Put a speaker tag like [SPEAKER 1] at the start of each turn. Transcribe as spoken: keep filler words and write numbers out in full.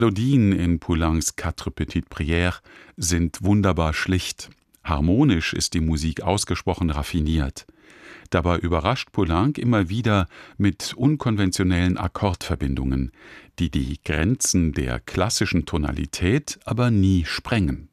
[SPEAKER 1] Melodien in Poulencs Quatre Petites Prières sind wunderbar schlicht. Harmonisch ist die Musik ausgesprochen raffiniert. Dabei überrascht Poulenc immer wieder mit unkonventionellen Akkordverbindungen, die die Grenzen der klassischen Tonalität aber nie sprengen.